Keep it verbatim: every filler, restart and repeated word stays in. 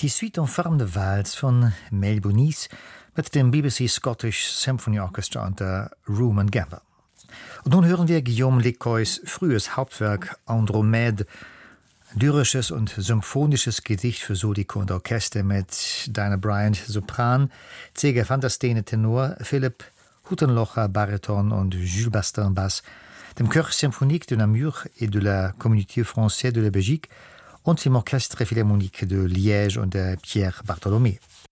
Die Suite en forme de Vals von Mel Bonis mit dem B B C Scottish Symphony Orchestra unter Room Gamba. Und nun hören wir Guillaume Lecoys frühes Hauptwerk Andromede, lyrisches und symphonisches Gedicht für Sodiko und Orchester mit Diana Bryant Sopran, Zeger van der Stene Tenor, Philipp Huttenlocher Bariton und Jules Bastin Bass, dem Chœur symphonique de Namur et de la Communauté française de la Belgique und dem Orchestre Philharmonique de Liège und der Pierre Bartholomé.